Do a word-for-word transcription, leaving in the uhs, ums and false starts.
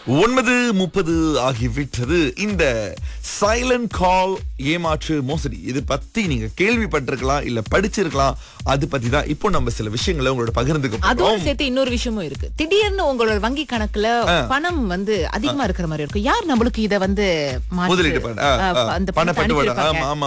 ஒன்பது முப்பது ஆகிவிட்டது. இந்த சைலண்ட் கால் ஏமாற்று மோசடி இது பத்தி நீங்க கேள்விப்பட்டிருக்கலாம், இல்ல படிச்சிருக்கலாம். அது பத்தி தான் இப்போ நம்ம சில விஷயங்களை உங்களோட பகிர்ந்துக்க அதுவும் போறோம். சேர்த்து இன்னொரு விஷயமும் இருக்கு. திடீர்னு உங்களோட வங்கி கணக்குல பணம் வந்து அதிகமா இருக்கிற மாதிரி இருக்கும். யார் நம்மளுக்கு இத வந்து மாற்றி- முதலீடு பண்ண, ஆ, ஆ, ஆ, அந்த பண பணத்தை பட்டுவாடா. அனுப்பியிருப்பாங்க. ஆமா, ஆமா.